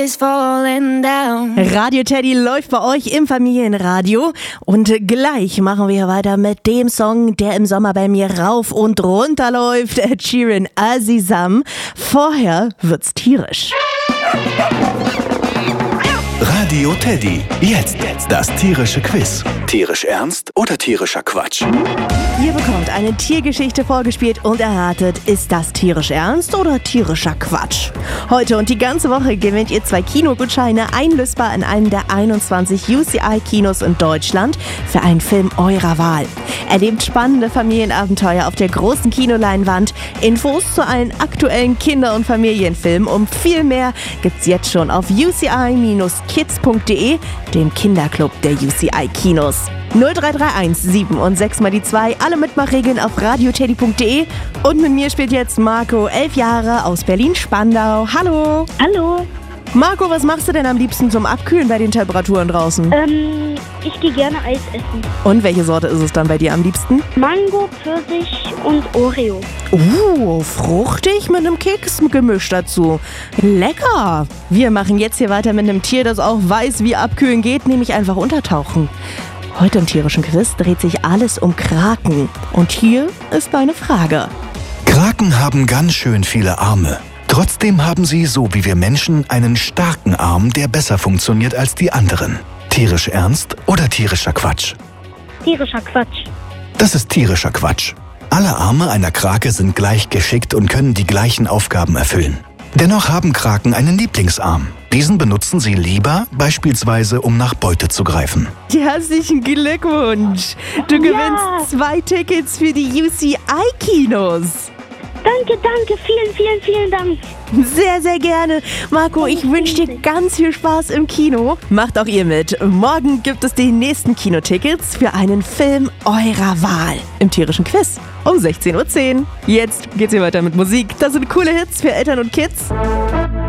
is falling down. Radio Teddy läuft bei euch im Familienradio und gleich machen wir weiter mit dem Song, der im Sommer bei mir rauf und runter läuft. Ed Sheeran, Azizam. Vorher wird's tierisch. Radio Teddy. Jetzt das tierische Quiz. Tierisch ernst oder tierischer Quatsch? Ihr bekommt eine Tiergeschichte vorgespielt und erratet, ist das tierisch ernst oder tierischer Quatsch? Heute und die ganze Woche gewinnt ihr 2 Kinogutscheine, einlösbar in einem der 21 UCI-Kinos in Deutschland für einen Film eurer Wahl. Erlebt spannende Familienabenteuer auf der großen Kinoleinwand. Infos zu allen aktuellen Kinder- und Familienfilmen und viel mehr gibt's jetzt schon auf uci-kids.de, dem Kinderclub der UCI-Kinos. 0331 7 und 6 mal die 2, alle Mitmachregeln auf radioteddy.de. Und mit mir spielt jetzt Marco, 11 Jahre, aus Berlin-Spandau. Hallo! Hallo. Marco, was machst du denn am liebsten zum Abkühlen bei den Temperaturen draußen? Ich gehe gerne Eis essen. Und welche Sorte ist es dann bei dir am liebsten? Mango, Pfirsich und Oreo. Fruchtig mit einem Keksgemisch dazu. Lecker! Wir machen jetzt hier weiter mit einem Tier, das auch weiß, wie Abkühlen geht, nämlich einfach untertauchen. Heute im tierischen Quiz dreht sich alles um Kraken. Und hier ist deine Frage. Kraken haben ganz schön viele Arme. Trotzdem haben sie, so wie wir Menschen, einen starken Arm, der besser funktioniert als die anderen. Tierisch ernst oder tierischer Quatsch? Tierischer Quatsch. Das ist tierischer Quatsch. Alle Arme einer Krake sind gleich geschickt und können die gleichen Aufgaben erfüllen. Dennoch haben Kraken einen Lieblingsarm. Diesen benutzen sie lieber, beispielsweise um nach Beute zu greifen. Herzlichen Glückwunsch! Du gewinnst 2 Tickets für die UCI-Kinos. Danke, vielen Dank. Sehr, sehr gerne. Marco, ich wünsche dir ganz viel Spaß im Kino. Macht auch ihr mit. Morgen gibt es die nächsten Kinotickets für einen Film eurer Wahl im tierischen Quiz um 16:10 Uhr. Jetzt geht's hier weiter mit Musik. Das sind coole Hits für Eltern und Kids.